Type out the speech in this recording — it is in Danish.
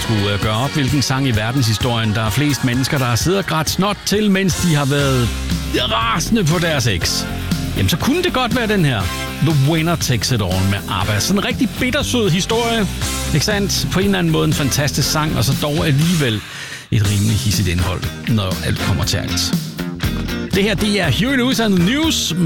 skulle gøre op, hvilken sang i verdenshistorien, der er flest mennesker, der har siddet og grædt snot til, mens de har været rasende på deres eks, jamen så kunne det godt være den her. The Winner Takes It All med ABBA. Sådan en rigtig bittersød historie. Ikke sandt? På en eller anden måde en fantastisk sang, og så dog alligevel et rimelig hissigt indhold, når alt kommer til alt. Det her, det er Huey Lewis and the News